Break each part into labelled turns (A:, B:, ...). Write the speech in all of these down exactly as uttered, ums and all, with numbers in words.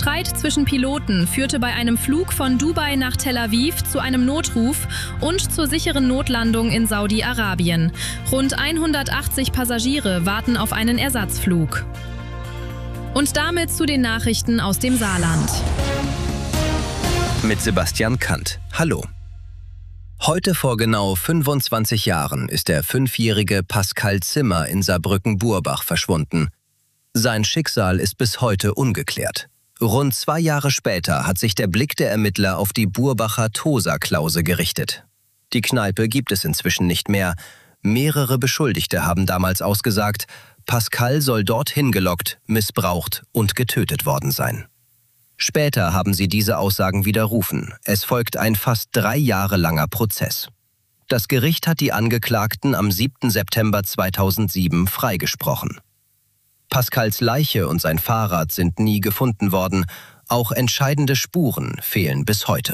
A: Streit zwischen Piloten führte bei einem Flug von Dubai nach Tel Aviv zu einem Notruf und zur sicheren Notlandung in Saudi-Arabien. Rund hundertachtzig Passagiere warten auf einen Ersatzflug. Und damit zu den Nachrichten aus dem Saarland.
B: Mit Sebastian Kant. Hallo. Heute vor genau fünfundzwanzig Jahren ist der fünfjährige Pascal Zimmer in Saarbrücken-Burbach verschwunden. Sein Schicksal ist bis heute ungeklärt. Rund zwei Jahre später hat sich der Blick der Ermittler auf die Burbacher Tosa-Klause gerichtet. Die Kneipe gibt es inzwischen nicht mehr. Mehrere Beschuldigte haben damals ausgesagt, Pascal soll dorthin gelockt, missbraucht und getötet worden sein. Später haben sie diese Aussagen widerrufen. Es folgt ein fast drei Jahre langer Prozess. Das Gericht hat die Angeklagten am siebten September zweitausendsieben freigesprochen. Pascals Leiche und sein Fahrrad sind nie gefunden worden. Auch entscheidende Spuren fehlen bis heute.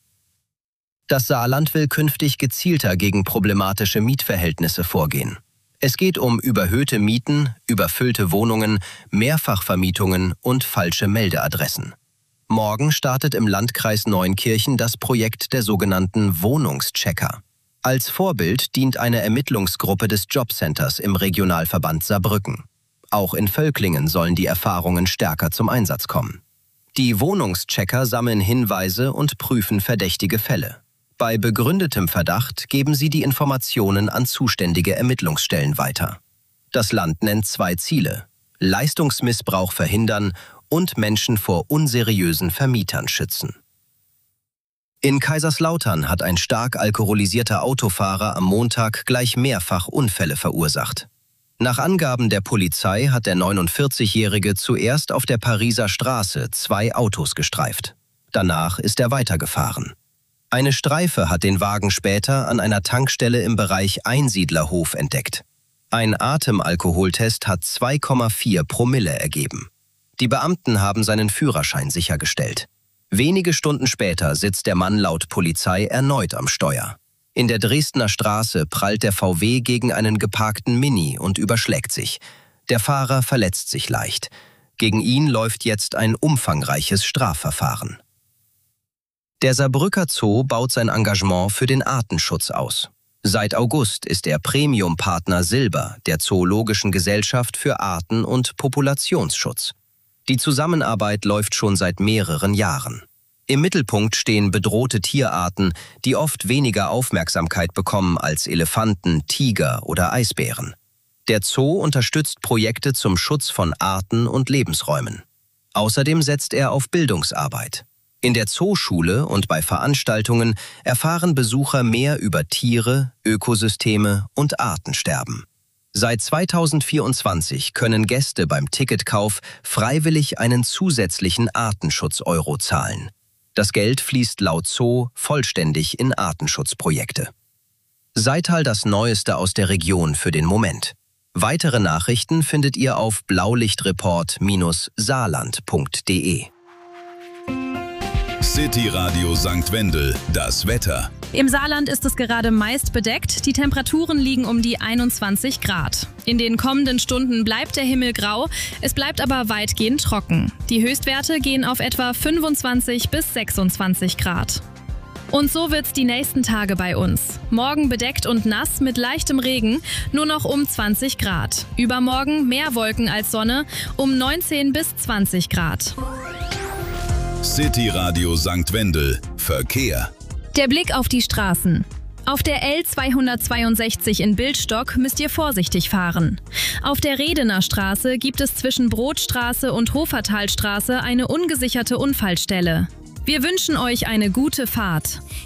B: Das Saarland will künftig gezielter gegen problematische Mietverhältnisse vorgehen. Es geht um überhöhte Mieten, überfüllte Wohnungen, Mehrfachvermietungen und falsche Meldeadressen. Morgen startet im Landkreis Neunkirchen das Projekt der sogenannten Wohnungschecker. Als Vorbild dient eine Ermittlungsgruppe des Jobcenters im Regionalverband Saarbrücken. Auch in Völklingen sollen die Erfahrungen stärker zum Einsatz kommen. Die Wohnungschecker sammeln Hinweise und prüfen verdächtige Fälle. Bei begründetem Verdacht geben sie die Informationen an zuständige Ermittlungsstellen weiter. Das Land nennt zwei Ziele: Leistungsmissbrauch verhindern und Menschen vor unseriösen Vermietern schützen. In Kaiserslautern hat ein stark alkoholisierter Autofahrer am Montag gleich mehrfach Unfälle verursacht. Nach Angaben der Polizei hat der neunundvierzigjährige zuerst auf der Pariser Straße zwei Autos gestreift. Danach ist er weitergefahren. Eine Streife hat den Wagen später an einer Tankstelle im Bereich Einsiedlerhof entdeckt. Ein Atemalkoholtest hat zwei Komma vier Promille ergeben. Die Beamten haben seinen Führerschein sichergestellt. Wenige Stunden später sitzt der Mann laut Polizei erneut am Steuer. In der Dresdner Straße prallt der V W gegen einen geparkten Mini und überschlägt sich. Der Fahrer verletzt sich leicht. Gegen ihn läuft jetzt ein umfangreiches Strafverfahren. Der Saarbrücker Zoo baut sein Engagement für den Artenschutz aus. Seit August ist er Premium-Partner Silber der Zoologischen Gesellschaft für Arten- und Populationsschutz. Die Zusammenarbeit läuft schon seit mehreren Jahren. Im Mittelpunkt stehen bedrohte Tierarten, die oft weniger Aufmerksamkeit bekommen als Elefanten, Tiger oder Eisbären. Der Zoo unterstützt Projekte zum Schutz von Arten und Lebensräumen. Außerdem setzt er auf Bildungsarbeit. In der Zooschule und bei Veranstaltungen erfahren Besucher mehr über Tiere, Ökosysteme und Artensterben. Seit zweitausendvierundzwanzig können Gäste beim Ticketkauf freiwillig einen zusätzlichen Artenschutz-Euro zahlen. Das Geld fließt laut Zoo vollständig in Artenschutzprojekte. Seital das Neueste aus der Region für den Moment. Weitere Nachrichten findet ihr auf blaulichtreport Bindestrich saarland Punkt de.
C: City Radio Sankt Wendel, das Wetter.
A: Im Saarland ist es gerade meist bedeckt. Die Temperaturen liegen um die einundzwanzig Grad. In den kommenden Stunden bleibt der Himmel grau, es bleibt aber weitgehend trocken. Die Höchstwerte gehen auf etwa fünfundzwanzig bis sechsundzwanzig Grad. Und so wird's die nächsten Tage bei uns. Morgen bedeckt und nass mit leichtem Regen, nur noch um zwanzig Grad. Übermorgen mehr Wolken als Sonne, um neunzehn bis zwanzig Grad.
C: City Radio Sankt Wendel, Verkehr.
A: Der Blick auf die Straßen. Auf der L zweihundertzweiundsechzig in Bildstock müsst ihr vorsichtig fahren. Auf der Redener Straße gibt es zwischen Brotstraße und Hofertalstraße eine ungesicherte Unfallstelle. Wir wünschen euch eine gute Fahrt.